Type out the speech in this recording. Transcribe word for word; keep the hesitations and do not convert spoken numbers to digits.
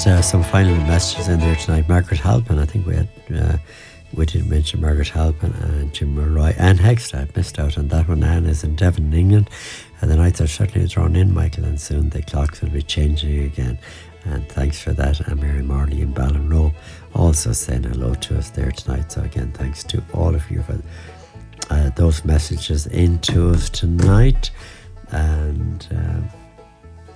uh, some final messages in there tonight. Margaret Halpin, I think we had, uh, we did mention Margaret Halpin and Jim Mulroy. Anne Hegstad, missed out on that one. Anne is in Devon, England. And the nights are certainly drawn in, Michael, and soon the clocks will be changing again. And thanks for that. And Mary Marley in Ballinrobe also saying hello to us there tonight. So again, thanks to all of you for uh, those messages into us tonight. And... Uh,